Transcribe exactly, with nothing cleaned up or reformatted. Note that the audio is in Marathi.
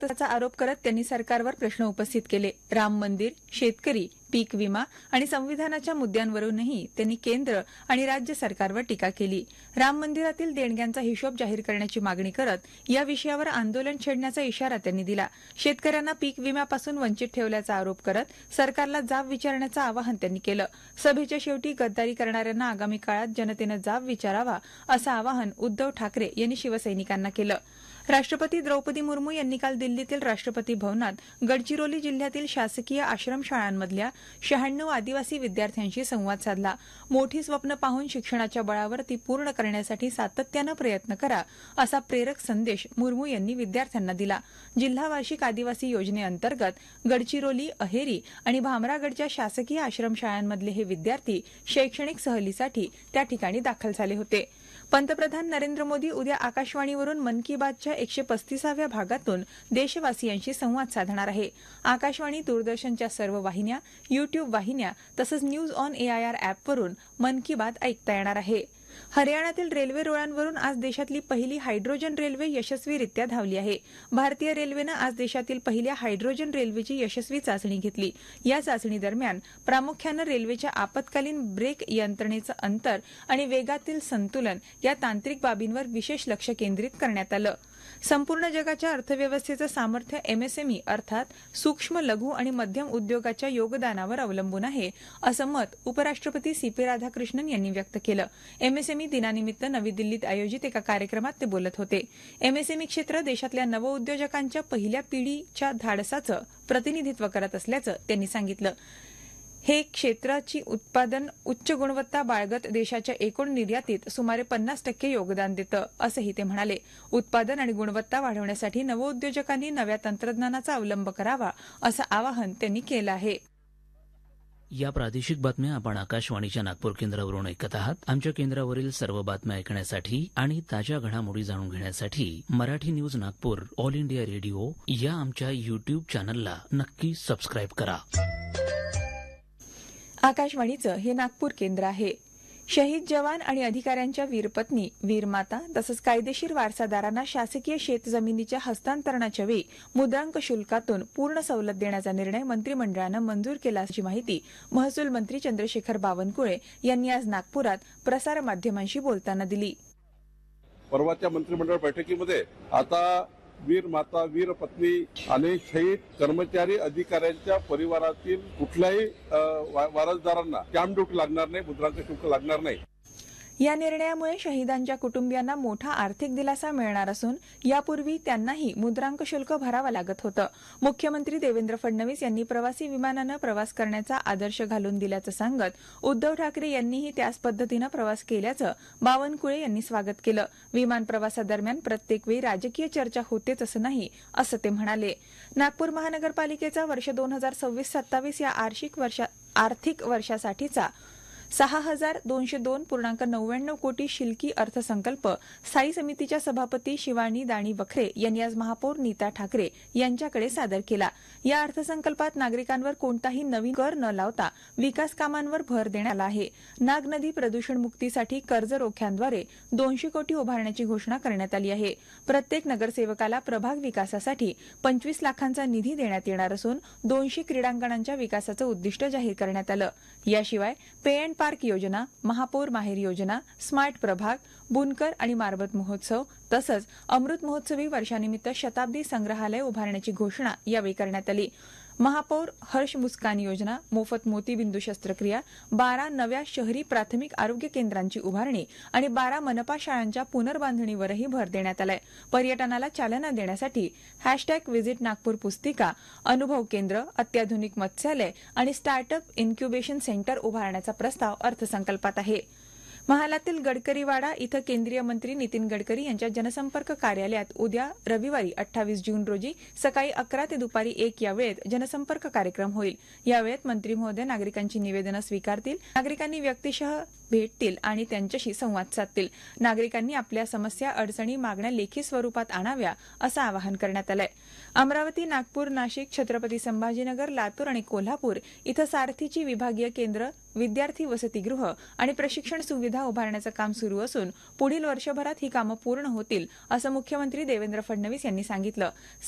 त्याचा आरोप करत त्यांनी सरकारवर प्रश्न उपस्थित केले. राम मंदिर, शेतकरी, पीक विमा आणि संविधानाच्या मुद्द्यांवरूनही त्यांनी केंद्र आणि राज्य सरकारवर टीका केली. राम मंदिरातील देणग्यांचा हिशोब जाहीर करण्याची मागणी करत या विषयावर आंदोलन छेडण्याचा इशारा त्यांनी दिला. शेतकऱ्यांना पीक विम्यापासून वंचित ठेवल्याचा आरोप करत सरकारला जाब विचारण्याचं आवाहन त्यांनी केलं. सभेच्या शेवटी गद्दारी करणाऱ्यांना आगामी काळात जनतेनं जाब विचारावा असं आवाहन उद्धव ठाकरे यांनी शिवसैनिकांना केलं. राष्ट्रपती द्रौपदी मुर्मू यांनी काल दिल्लीतील राष्ट्रपती भवनात गडचिरोली जिल्ह्यातील शासकीय आश्रमशाळांमधल्या शहाण्णव आदिवासी विद्यार्थ्यांशी संवाद साधला. मोठी स्वप्न पाहून शिक्षणाच्या बळावर ती पूर्ण करण्यासाठी सातत्यानं प्रयत्न करा असा प्रेरक संदेश मुर्मू यांनी विद्यार्थ्यांना दिला. जिल्हा वार्षिक आदिवासी योजनेअंतर्गत गडचिरोली, अहेरी आणि भामरागडच्या शासकीय आश्रमशाळांमधले हे विद्यार्थी शैक्षणिक सहलीसाठी त्या ठिकाणी दाखल झाले होते. पंतप्रधान नरेंद्र मोदी उद्या आकाशवाणीवरून मन की बातच्या एकशे पस्तीसाव्या भागातून देशवासियांशी संवाद साधणार आहे. आकाशवाणी, दूरदर्शनच्या सर्व वाहिन्या, युट्यूब वाहिन्या तसंच न्यूज ऑन एआयआर अॅपवरून मन की बात ऐकता येणार आहे. हरियाणातील रेल्वे रुळांवरून आज देशातली पहिली हायड्रोजन रेल्वे यशस्वीरित्या धावली आहे. भारतीय रेल्वेनं आज देशातील पहिल्या हायड्रोजन रेल्वेची यशस्वी चाचणी घेतली. या चाचणी दरम्यान प्रामुख्यानं रेल्वेच्या आपत्कालीन ब्रेक यंत्रणेचं अंतर आणि वेगातील संतुलन या तांत्रिक बाबींवर विशेष लक्ष केंद्रित करण्यात आलं. संपूर्ण जगाच्या अर्थव्यवस्थेचं सामर्थ्य एमएसएमई अर्थात सूक्ष्म, लघु आणि मध्यम उद्योगाच्या योगदानावर अवलंबून आहे असं मत उपराष्ट्रपती सी पी राधाकृष्णन यांनी व्यक्त केलं. एमएसएमई दिनानिमित्त नवी दिल्लीत आयोजित एका कार्यक्रमात ते बोलत होते. एमएसएमई क्षेत्र देशातल्या नवउद्योजकांच्या पहिल्या पिढीच्या धाडसाचं प्रतिनिधित्व करत असल्याचं त्यांनी सांगितलं. हे क्षेत्राची उत्पादन उच्च गुणवत्ता बाळगत देशाच्या एकूण निर्यातीत सुमारे पन्नास टक्के योगदान देतं असंही ते म्हणाले. उत्पादन आणि गुणवत्ता वाढवण्यासाठी नवउद्योजकांनी नव्या तंत्रज्ञानाचा अवलंब करावा असं आवाहन त्यांनी केलं आहे. या प्रादेशिक बातम्या आपण आकाशवाणीच्या नागपूर केंद्रावरून ऐकत आहात. आमच्या केंद्रावरील सर्व बातम्या ऐकण्यासाठी आणि ताज्या घडामोडी जाणून घेण्यासाठी Marathi news Nagpur all India radio या आमच्या युट्यूब चॅनलला नक्की सबस्क्राईब करा. आकाशवाणीचं हे नागपूर केंद्र आहे. शहीद जवान आणि अधिकाऱ्यांच्या वीरपत्नी, वीरमाता तसंच कायदेशीर वारसादारांना शासकीय शेतजमिनीच्या हस्तांतरणाच्या वेळी मुद्रांक शुल्कातून पूर्ण सवलत देण्याचा निर्णय मंत्रिमंडळानं मंजूर केला असल्याची माहिती महसूल मंत्री चंद्रशेखर बावनकुळे यांनी आज नागपुरात प्रसारमाध्यमांशी बोलताना दिली. परवाच्या मंत्रिमंडळ बैठकीमध्ये आता वीर माता, वीर पत्नी आणि शहीद कर्मचारी अधिकाऱ्यांच्या परिवारातील कुठल्याही वारसदारांना स्टॅम्प ड्युटी लागणार नाही, मुद्रांक शुल्क लागणार नाही. या निर्णयामुळे शहीदांच्या कुटुंबियांना मोठा आर्थिक दिलासा मिळणार असून यापूर्वी त्यांनाही मुद्रांक शुल्क भरावं लागत होतं. मुख्यमंत्री देवेंद्र फडणवीस यांनी प्रवासी विमानानं प्रवास करण्याचा आदर्श घालून दिल्याचं सांगत उद्धव ठाकरे यांनीही त्याच पद्धतीनं प्रवास केल्याचं बावनकुळे यांनी स्वागत केलं. विमान प्रवासादरम्यान प्रत्येक वेळी राजकीय चर्चा होतेच असं नाही असं ते म्हणाले. नागपूर महानगरपालिकेचा वर्ष दोन हजार सव्वीस सत्तावीस या आर्थिक वर्षा आर्थिक वर्षासाठीचा सहा हजार दोनशे दोन पूर्णांक नव्याण्णव कोटी शिल्की अर्थसंकल्प स्थायी समितीच्या सभापती शिवानी दाणी वखरे यांनी आज महापौर नीता ठाकरे यांच्याकडे सादर केला. या अर्थसंकल्पात नागरिकांवर कोणताही नवीन कर न लावता विकास कामांवर भर देण्यात आला आहे. नाग नदी प्रदूषण मुक्तीसाठी कर्ज रोख्यांद्वारे दोनशे कोटी उभारण्याची घोषणा करण्यात आली आहे. प्रत्येक नगरसेवकाला प्रभाग विकासासाठी पंचवीस लाखांचा निधी देण्यात येणार असून दोनशे क्रीडांगणांच्या विकासाचं उद्दिष्ट जाहीर करण्यात आलं. याशिवाय पे अँड पार्क योजना, महापौर माहेर योजना, स्मार्ट प्रभाग, बुनकर आणि मारबत महोत्सव तसंच अमृत महोत्सवी वर्षानिमित्त शताब्दी संग्रहालय उभारण्याची घोषणा यावेळी करण्यात आली. महापौर हर्ष मुस्कान योजना, मोफत मोतीबिंदू शस्त्रक्रिया, बारा नव्या शहरी प्राथमिक आरोग्य केंद्रांची उभारणी आणि बारा मनपा शाळांच्या पुनर्बांधणीवरही भर देण्यात आलाय. पर्यटनाला चालना देण्यासाठी हॅशटॅग व्हिजिट नागपूर पुस्तिका, अनुभव केंद्र, अत्याधुनिक मत्स्यालय आणि स्टार्टअप इन्क्युबेशन सेंटर उभारण्याचा प्रस्ताव अर्थसंकल्पात आहे. महालातील गडकरीवाडा इथं केंद्रीय मंत्री नितीन गडकरी यांच्या जनसंपर्क कार्यालयात उद्या रविवारी अठ्ठावीस जून रोजी सकाळी अकरा ते दुपारी एक या वेळेत जनसंपर्क कार्यक्रम होईल. या वेळेत मंत्री महोदय नागरिकांची निवेदनं स्वीकारतील, नागरिकांनी व्यक्तिशः भेटतील आणि त्यांच्याशी संवाद साधतील. नागरिकांनी आपल्या समस्या, अडचणी, मागण्या लेखी स्वरूपात आणाव्या असं आवाहन करण्यात आलंय. अमरावती, नागपूर, नाशिक, छत्रपती संभाजीनगर, लातूर आणि कोल्हापूर इथं सारथीची विभागीय केंद्र, विद्यार्थी वसतिगृह आणि प्रशिक्षण सुविधा उभारण्याचं काम सुरू असून पुढील वर्षभरात ही कामं पूर्ण होतील असं मुख्यमंत्री देवेंद्र फडणवीस यांनी सांगितलं.